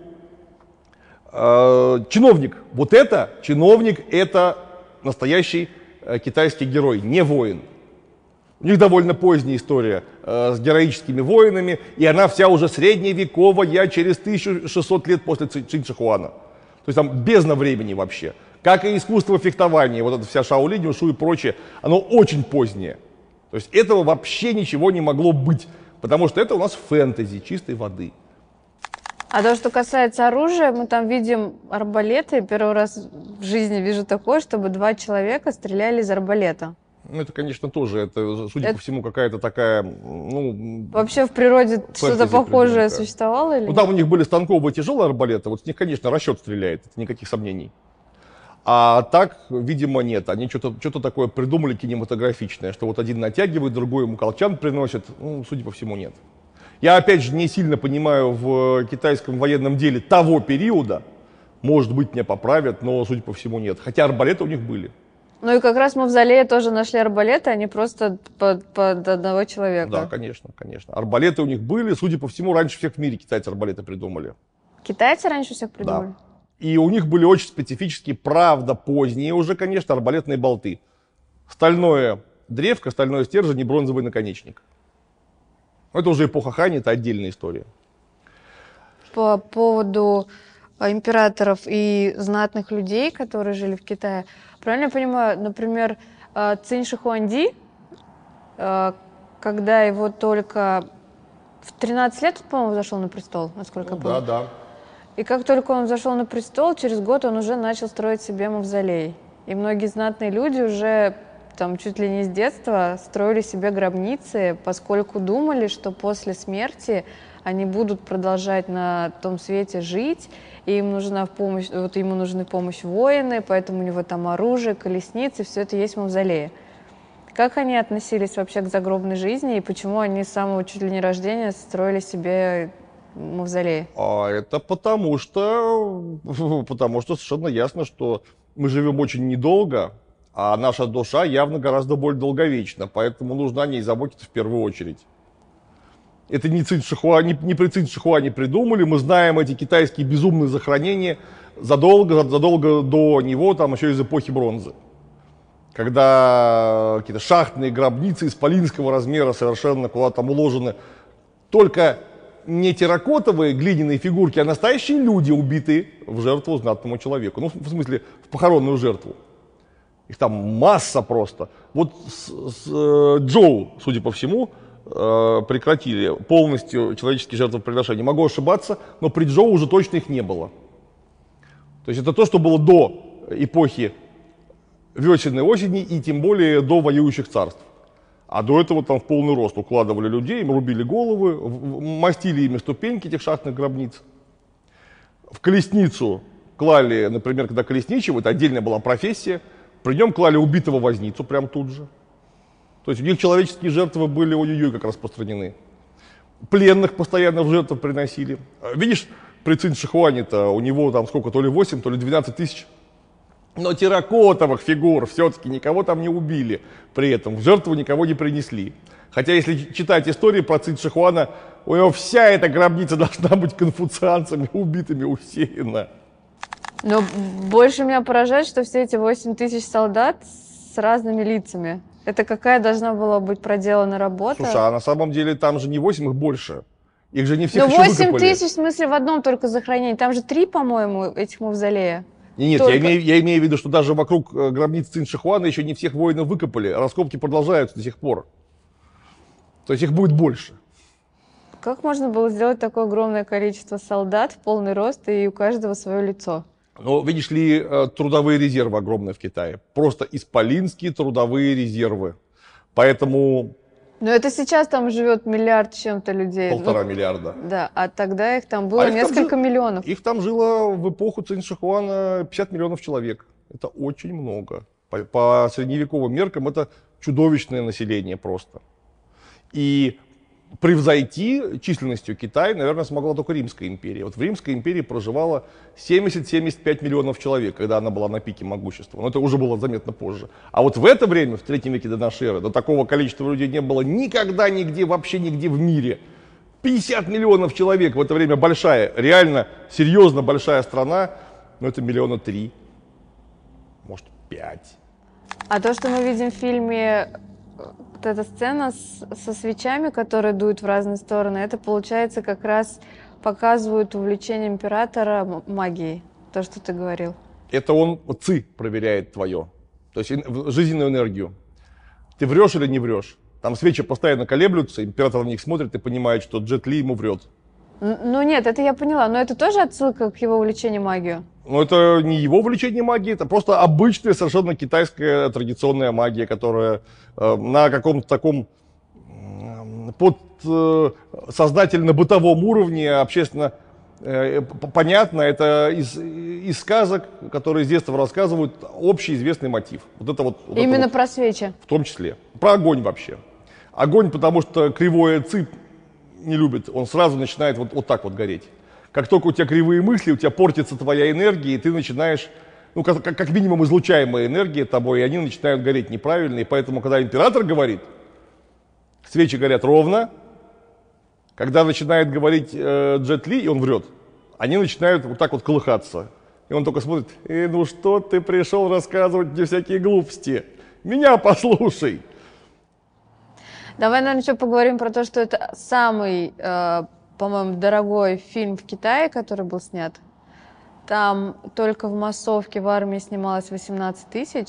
чиновник это настоящий китайский герой, не воин. У них довольно поздняя история с героическими воинами, и она вся уже средневековая, через 1600 лет после Цинь-Шихуана. То есть там бездна времени вообще. Как и искусство фехтования, вот эта вся Шаолинь, Ушу и прочее, оно очень позднее. То есть этого вообще ничего не могло быть, потому что это у нас фэнтези чистой воды. А то, что касается оружия, мы там видим арбалеты. Первый раз в жизни вижу такое, чтобы 2 человека стреляли из арбалета. Ну, это, конечно, тоже, это, судя по всему, какая-то такая, ну... Вообще в природе что-то похожее существовало или Ну, там у них были станковые тяжелые арбалеты, вот с них, конечно, расчет стреляет, никаких сомнений. А так, видимо, нет. Они что-то такое придумали кинематографичное, что вот один натягивает, другой ему колчан приносит. Ну, судя по всему, нет. Я, опять же, не сильно понимаю в китайском военном деле того периода. Может быть, меня поправят, но, судя по всему, нет. Хотя арбалеты у них были. Ну и как раз в Мавзолее тоже нашли арбалеты, они просто под одного человека. Да, конечно, конечно. Арбалеты у них были. Судя по всему, раньше всех в мире китайцы арбалеты придумали. Китайцы раньше всех придумали? Да. И у них были очень специфические, правда, поздние уже, конечно, арбалетные болты. Стальное древко, стальной стержень и бронзовый наконечник. Это уже эпоха Хань, это отдельная история. По поводу императоров и знатных людей, которые жили в Китае, правильно я понимаю, например, Цинь Шихуанди, когда его только в 13 лет, по-моему, зашел на престол, насколько я помню. Да, да. И как только он зашел на престол, через год он уже начал строить себе мавзолей. И многие знатные люди уже там чуть ли не с детства строили себе гробницы, поскольку думали, что после смерти они будут продолжать на том свете жить, и им нужна помощь, вот ему нужны помощь воины, поэтому у него там оружие, колесницы, все это есть в мавзолее. Как они относились вообще к загробной жизни, и почему они с самого чуть ли не рождения строили себе мавзолей? А это потому что совершенно ясно, что мы живем очень недолго, а наша душа явно гораздо более долговечна, поэтому нужно о ней заботиться в первую очередь. Это не при Цинь-Шихуане придумали, мы знаем эти китайские безумные захоронения задолго до него, там еще из эпохи бронзы. Когда какие-то шахтные гробницы исполинского размера совершенно куда-то там уложены, только не терракотовые глиняные фигурки, а настоящие люди, убитые в жертву знатному человеку. Ну, в смысле, в похоронную жертву. Их там масса просто. Вот с Джоу, судя по всему, прекратили полностью человеческие жертвоприношения. Могу ошибаться, но при Джоу уже точно их не было. То есть это то, что было до эпохи весенней осени и тем более до воюющих царств. А до этого там в полный рост укладывали людей, им рубили головы, мастили ими ступеньки этих шахтных гробниц. В колесницу клали, например, когда колесничего, это отдельная была профессия, при нем клали убитого возницу прямо тут же. То есть у них человеческие жертвы были ой-ой-ой как распространены. Пленных постоянно в жертву приносили. Видишь, при Цинь Шихуане-то у него там сколько, то ли 8, то ли 12 тысяч. Но терракотовых фигур все-таки никого там не убили. При этом в жертву никого не принесли. Хотя если читать истории про Цинь Шихуана, у него вся эта гробница должна быть конфуцианцами убитыми усеяна. Но больше меня поражает, что все эти 8 тысяч солдат с разными лицами. Это какая должна была быть проделана работа? Слушай, а на самом деле там же не 8, их больше. Их же не всех Ну, еще 8 выкопали. тысяч, в смысле, в одном только захоронении. Там же 3, по-моему, этих мавзолея. Нет, Только- я имею в виду, что даже вокруг гробницы Цинь Шихуана еще не всех воинов выкопали. Раскопки продолжаются до сих пор. То есть их будет больше. Как можно было сделать такое огромное количество солдат в полный рост, и у каждого свое лицо? Но видишь ли, трудовые резервы огромные в Китае. Просто исполинские трудовые резервы. Поэтому Но это сейчас там живет миллиард с чем-то людей. 1,5 Ну, миллиарда. да, а тогда их там было А их там несколько миллионов. Их там жило в эпоху Цинь Шихуана 50 миллионов человек. Это очень много. По средневековым меркам это чудовищное население просто. И превзойти численностью Китай, наверное, смогла только Римская империя. Вот в Римской империи проживало 70-75 миллионов человек, когда она была на пике могущества. Но это уже было заметно позже. А вот в это время, в 3 веке до нашей эры, до такого количества людей не было никогда, нигде, вообще нигде в мире. 50 миллионов человек в это время большая, реально, серьезно большая страна, но это 3 миллиона, может 5. А то, что мы видим в фильме, вот эта сцена со свечами, которые дуют в разные стороны, это, получается, как раз показывает увлечение императора магией, то, что ты говорил. Это он ци проверяет твое, то есть жизненную энергию. Ты врешь или не врешь? Там свечи постоянно колеблются, император на них смотрит и понимает, что Джет Ли ему врет. Ну нет, это я поняла, но это тоже отсылка к его увлечению магией? Но это не его увлечение магией, это просто обычная совершенно китайская традиционная магия, которая на каком-то таком сознательно-бытовом уровне общественно понятно. Это из сказок, которые с детства рассказывают, общеизвестный мотив. Вот это вот Именно это вот, про свечи. в том числе. Про огонь вообще. Огонь, потому что кривое ци не любит, он сразу начинает вот так вот гореть. Как только у тебя кривые мысли, у тебя портится твоя энергия, и ты начинаешь, ну, как минимум, излучаемая энергия тобой, и они начинают гореть неправильно. И поэтому, когда император говорит, свечи горят ровно. Когда начинает говорить Джет Ли, и он врет, они начинают вот так вот колыхаться. И он только смотрит, ну что ты пришел рассказывать мне всякие глупости? Меня послушай. Давай, наверное, еще поговорим про то, что это самый, по-моему, дорогой фильм в Китае, который был снят. Там только в массовке в армии снималось 18 тысяч.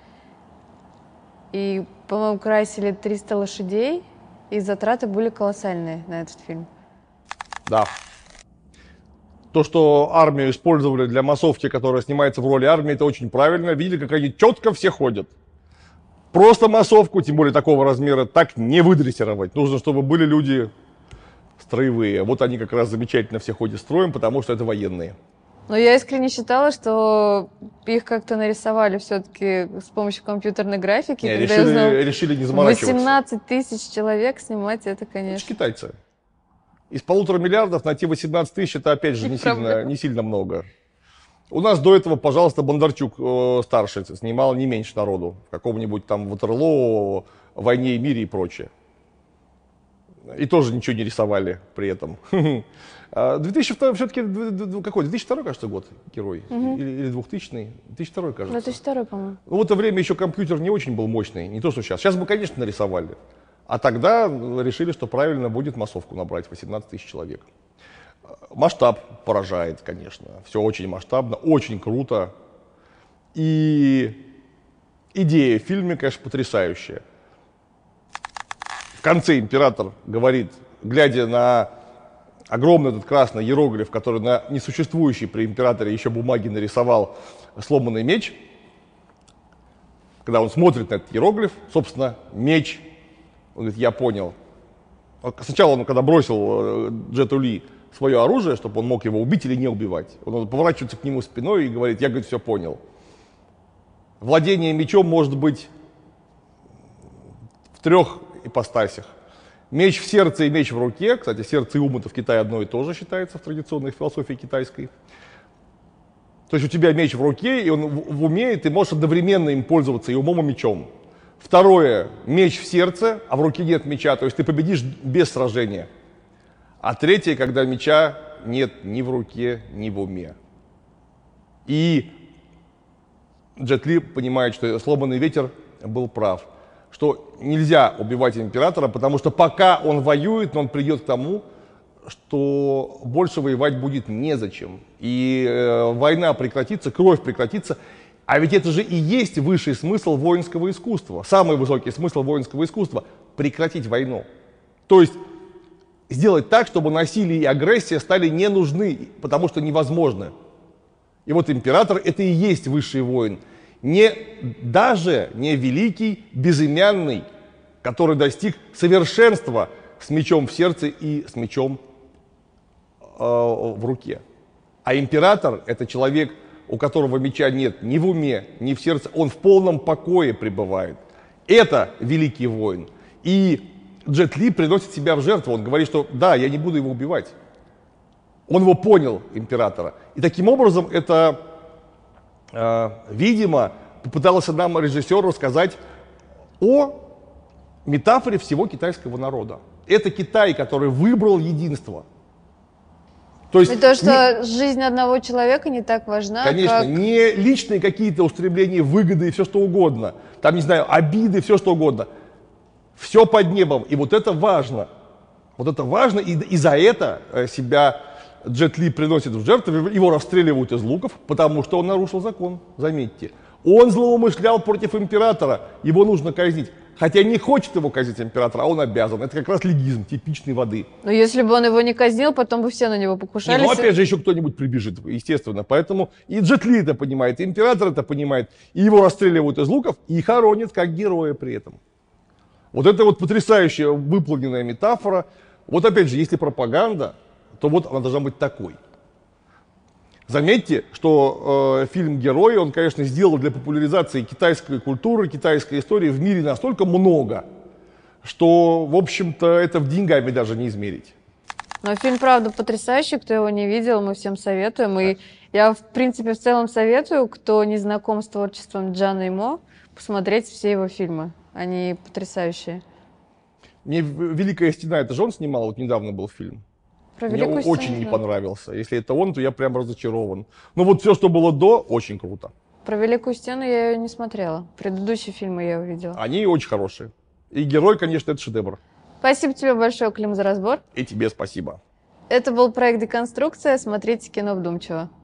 И, по-моему, красили 300 лошадей. И затраты были колоссальные на этот фильм. Да. То, что армию использовали для массовки, которая снимается в роли армии, это очень правильно. Видели, как они четко все ходят. Просто массовку, тем более такого размера, так не выдрессировать. Нужно, чтобы были люди строевые. Вот они как раз замечательно все ходят строем, потому что это военные. Но я искренне считала, что их как-то нарисовали все-таки с помощью компьютерной графики. Не, когда я узнала, решили не заморачиваться. 18 тысяч человек снимать, это, Это ж конечно. китайцы. Из 1,5 миллиарда найти 18 тысяч, это опять же Не не сильно много. У нас до этого, пожалуйста, Бондарчук старший снимал не меньше народу. В каком-нибудь там Ватерлоо, «Войне и мире» и прочее. И тоже ничего не рисовали при этом. 2002, все-таки, какой? 2002, кажется, год герой? Или 2000? 2002, кажется. 2002, по-моему. Ну, в это время еще компьютер не очень был мощный, не то, что сейчас. Сейчас бы, конечно, нарисовали. А тогда решили, что правильно будет массовку набрать, 18 тысяч человек. Масштаб поражает, конечно. Все очень масштабно, очень круто. И идея в фильме, конечно, потрясающая. В конце император говорит, глядя на огромный этот красный иероглиф, который на несуществующей при императоре еще бумаге нарисовал сломанный меч, когда он смотрит на этот иероглиф, собственно, меч, он говорит, я понял. Сначала он, когда бросил Джету Ли свое оружие, чтобы он мог его убить или не убивать, он поворачивается к нему спиной и говорит, я, говорит, все понял. Владение мечом может быть в 3 ипостасях. Меч в сердце и меч в руке. Кстати, сердце и ум это в Китае одно и то же считается в традиционной философии китайской. То есть у тебя меч в руке, и он в уме, и ты можешь одновременно им пользоваться и умом, и мечом. Второе, меч в сердце, а в руке нет меча, то есть ты победишь без сражения. А третье, когда меча нет ни в руке, ни в уме. И Джет Ли понимает, что сломанный ветер был прав, что нельзя убивать императора, потому что пока он воюет, он придет к тому, что больше воевать будет незачем. И война прекратится, кровь прекратится. А ведь это же и есть высший смысл воинского искусства. Самый высокий смысл воинского искусства – прекратить войну. То есть сделать так, чтобы насилие и агрессия стали не нужны, потому что невозможны. И вот император – это и есть высший воин. Даже не великий, безымянный, который достиг совершенства с мечом в сердце и с мечом в руке. А император – это человек, у которого меча нет ни в уме, ни в сердце, он в полном покое пребывает. Это великий воин. И Джет Ли приносит себя в жертву, он говорит, что да, я не буду его убивать. Он его понял, императора. И таким образом это, видимо, попытался нам режиссер рассказать о метафоре всего китайского народа. Это Китай, который выбрал единство. То есть и то, что жизнь одного человека не так важна, конечно, как... не личные какие-то устремления, выгоды и все что угодно. Там, не знаю, обиды, все что угодно. Все под небом. И вот это важно. Вот это важно. И за это себя Джет Ли приносит в жертву. Его расстреливают из луков, потому что он нарушил закон. Заметьте. Он злоумышлял против императора. Его нужно казнить. Хотя не хочет его казнить император, а он обязан. Это как раз легизм типичной воды. Но если бы он его не казнил, потом бы все на него покушались. Ну, опять же, еще кто-нибудь прибежит, естественно. Поэтому и Джет Ли это понимает, и император это понимает. И его расстреливают из луков, и хоронят как героя при этом. Вот это вот потрясающая выполненная метафора. Вот опять же, если пропаганда, то вот она должна быть такой. Заметьте, что фильм «Герой», он, конечно, сделал для популяризации китайской культуры, китайской истории в мире настолько много, что, в общем-то, это в деньгами даже не измерить. Но фильм, правда, потрясающий. Кто его не видел, мы всем советуем. И я, в принципе, в целом советую, кто не знаком с творчеством Джана Имо, посмотреть все его фильмы. Они потрясающие. Мне «Великая стена», это же он снимал, вот недавно был фильм. Про Мне Великую стену очень не знаю. понравился. Если это он, то я прям разочарован. Но вот все, что было до, очень круто. Про Великую стену я ее не смотрела. Предыдущие фильмы я увидела. Они очень хорошие. И «Герой», конечно, это шедевр. Спасибо тебе большое, Клим, за разбор. И тебе спасибо. Это был проект «Деконструкция». Смотрите кино вдумчиво.